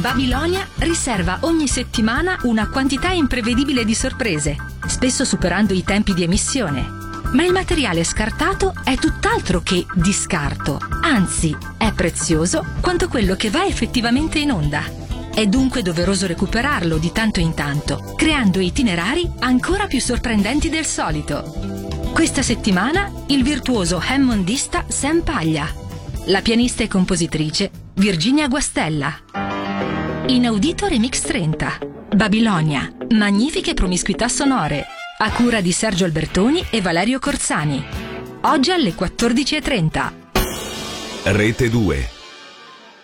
Babilonia riserva ogni settimana una quantità imprevedibile di sorprese, spesso superando i tempi di emissione. Ma il materiale scartato è tutt'altro che di scarto, anzi è prezioso quanto quello che va effettivamente in onda. È dunque doveroso recuperarlo di tanto in tanto, creando itinerari ancora più sorprendenti del solito. Questa settimana il virtuoso hammondista Sam Paglia, la pianista e compositrice Virginia Guastella. Inaudito Remix 30, Babilonia, magnifiche promiscuità sonore, a cura di Sergio Albertoni e Valerio Corsani. Oggi alle 14:30. Rete 2.